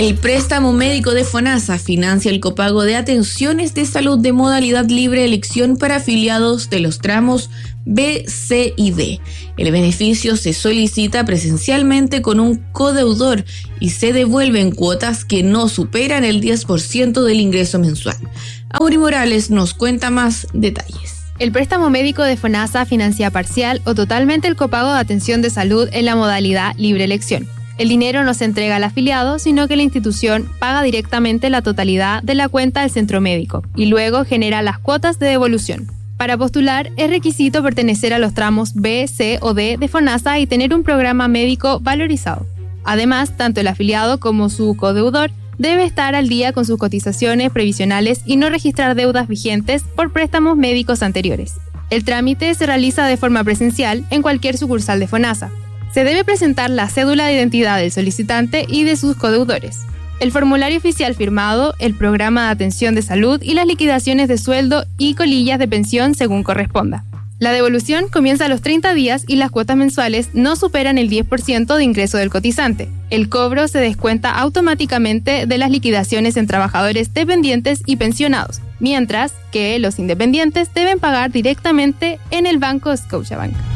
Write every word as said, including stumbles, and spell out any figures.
El préstamo médico de FONASA financia el copago de atenciones de salud de modalidad libre elección para afiliados de los tramos B, C y D. El beneficio se solicita presencialmente con un codeudor y se devuelve en cuotas que no superan el diez por ciento del ingreso mensual. Auri Morales nos cuenta más detalles. El préstamo médico de FONASA financia parcial o totalmente el copago de atención de salud en la modalidad libre elección. El dinero no se entrega al afiliado, sino que la institución paga directamente la totalidad de la cuenta del centro médico y luego genera las cuotas de devolución. Para postular, es requisito pertenecer a los tramos B, C o D de FONASA y tener un programa médico valorizado. Además, tanto el afiliado como su codeudor debe estar al día con sus cotizaciones previsionales y no registrar deudas vigentes por préstamos médicos anteriores. El trámite se realiza de forma presencial en cualquier sucursal de FONASA. Se debe presentar la cédula de identidad del solicitante y de sus codeudores, el formulario oficial firmado, el programa de atención de salud y las liquidaciones de sueldo y colillas de pensión según corresponda. La devolución comienza a los treinta días y las cuotas mensuales no superan el diez por ciento de ingreso del cotizante. El cobro se descuenta automáticamente de las liquidaciones en trabajadores dependientes y pensionados, mientras que los independientes deben pagar directamente en el Banco Scotiabank.